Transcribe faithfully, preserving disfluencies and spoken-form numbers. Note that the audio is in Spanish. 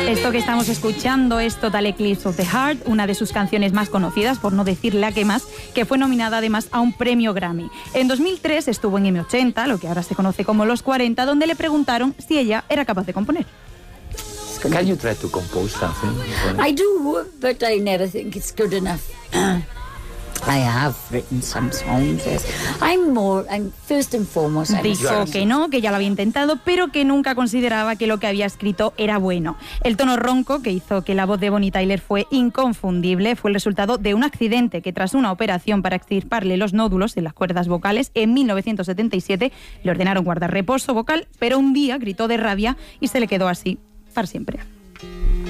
Esto que estamos escuchando es Total Eclipse of the Heart, una de sus canciones más conocidas, por no decir la que más, que fue nominada además a un premio Grammy. En dos mil tres estuvo en eme ochenta, lo que ahora se conoce como los cuarenta, donde le preguntaron si ella era capaz de componer. Can you try to compose something? I do, but I never think it's good enough. I have written some songs, yes. I'm more, I'm first and foremost. I'm Dijo que no, que ya lo había intentado, pero que nunca consideraba que lo que había escrito era bueno. El tono ronco que hizo que la voz de Bonnie Tyler fue inconfundible fue el resultado de un accidente que, tras una operación para extirparle los nódulos en las cuerdas vocales en mil novecientos setenta y siete, le ordenaron guardar reposo vocal, pero un día gritó de rabia y se le quedó así para siempre.